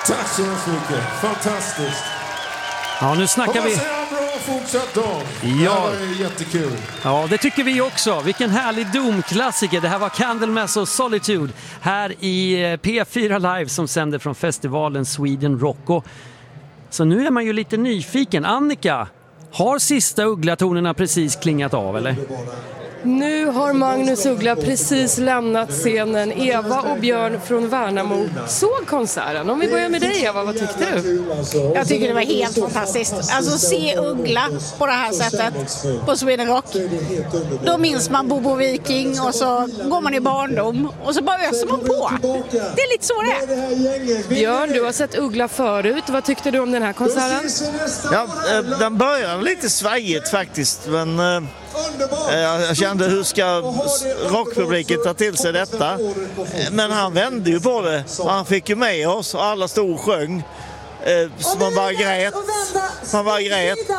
Tack så mycket. Fantastiskt. Ja, nu snackar vi. Hoppas det är en bra fortsatt dag. Ja. Det var jättekul. Ja, det tycker vi också. Vilken härlig Doom-klassiker. Det här var Candlemass och Solitude här i P4 Live som sänder från festivalen Sweden Rock. Så nu är man ju lite nyfiken. Annika, har sista Uggla-tonerna precis klingat av, eller? Nu har Magnus Uggla precis lämnat scenen. Eva och Björn från Värnamo såg konserten. Om vi börjar med dig, Eva, vad tyckte du? Jag tycker det var helt fantastiskt. Alltså se Uggla på det här sättet på Sweden Rock. Då minns man Bobo Viking och så går man i barndom och så bara öser man på. Det är lite så det är. Björn, du har sett Uggla förut. Vad tyckte du om den här konserten? Ja, den började lite svajigt faktiskt, men jag kände hur ska rockpubliken ta till sig detta. Men han vände ju på det. Han fick ju med oss och alla stod och sjöng. Så man bara grät.